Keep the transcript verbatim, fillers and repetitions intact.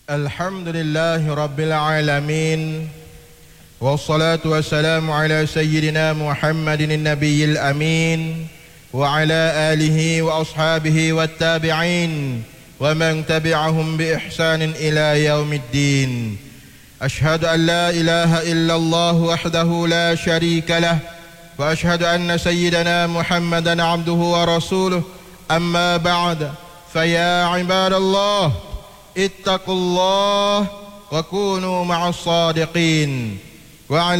الحمد لله رب العالمين، والصلاة والسلام على سيدنا محمد النبي الأمين وعلى آله وأصحابه والتابعين ومن تبعهم بإحسان إلى يوم الدين. أشهد أن لا إله إلا الله وحده لا شريك له، وأشهد أن سيدنا محمدا عبده ورسوله. أما بعد، فيا عباد الله اتقوا الله وكونوا مع الصادقين. وعلى